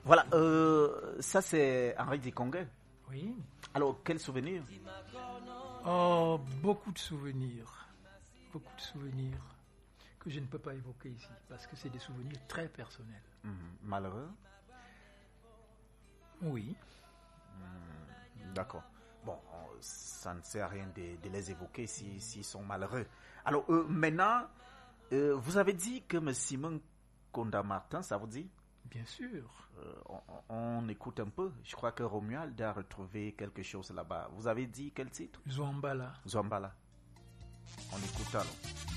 Voilà, ça c'est Henri Dikongué. Oui. Alors, quel souvenir? Oh, beaucoup de souvenirs. Beaucoup de souvenirs que je ne peux pas évoquer ici parce que c'est des souvenirs très personnels. Malheureux? Oui. D'accord. Bon, ça ne sert à rien de les évoquer s'ils sont malheureux. Alors, maintenant, vous avez dit que M. Simon Konda-Martin, ça vous dit? Bien sûr. On écoute un peu. Je crois que Romuald a retrouvé quelque chose là-bas. Vous avez dit quel titre? Zouambala. Zouambala. On écoute alors.